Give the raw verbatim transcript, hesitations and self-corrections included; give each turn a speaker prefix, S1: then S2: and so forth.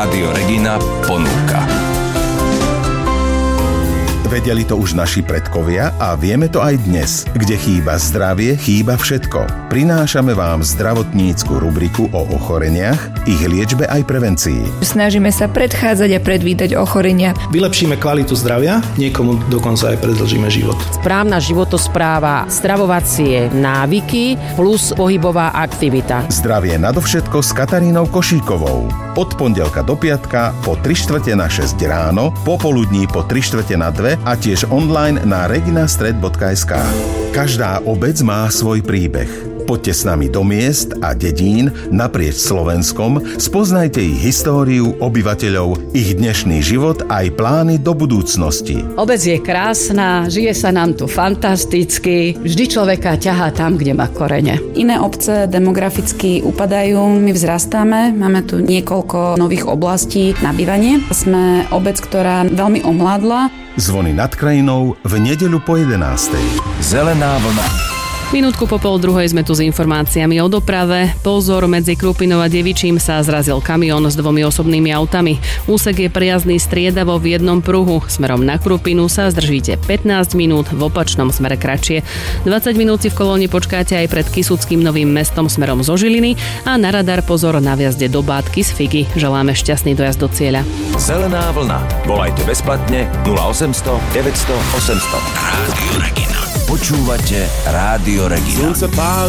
S1: Rádio Regina ponúka.
S2: Vedeli to už naši predkovia a vieme to aj dnes. Kde chýba zdravie, chýba všetko. Prinášame vám zdravotnícku rubriku o ochoreniach, ich liečbe aj prevencii.
S3: Snažíme sa predchádzať a predvídať ochorenia.
S4: Vylepšíme kvalitu zdravia, niekomu dokonca aj predĺžime život.
S5: Správna životospráva, stravovacie návyky plus pohybová aktivita.
S2: Zdravie nadovšetko s Katarínou Košíkovou. Od pondelka do piatka po tri štvrte na šesť ráno, popoludní po tri štvrte na dve a tiež online na reginastred bodka es ká. Každá obec má svoj príbeh. Poďte s nami do miest a dedín naprieč Slovenskom, spoznajte ich históriu, obyvateľov, ich dnešný život aj plány do budúcnosti.
S6: Obec je krásna, žije sa nám tu fantasticky, vždy človeka ťahá tam, kde má korene.
S7: Iné obce demograficky upadajú, my vzrastáme, máme tu niekoľko nových oblastí na bývanie. Sme obec, ktorá veľmi omládla.
S2: Zvony nad krajinou v nedeľu po jedenástej.
S1: Zelená vlna.
S8: Minútku po pol druhej sme tu s informáciami o doprave. Pozor, medzi Krupinou a Devičím sa zrazil kamión s dvomi osobnými autami. Úsek je prejazdný striedavo v jednom pruhu. Smerom na Krupinu sa zdržíte pätnásť minút, v opačnom smere kratšie. dvadsať minút si v kolóne počkáte aj pred Kysuckým Novým Mestom smerom zo Žiliny a na radar pozor na vjazde do Bátky z Figy. Želáme šťastný dojazd do cieľa.
S1: Zelená vlna. Volajte bezplatne nula osemsto deväťsto osemsto. Rádio Regina. Počúvate Rádio Regina.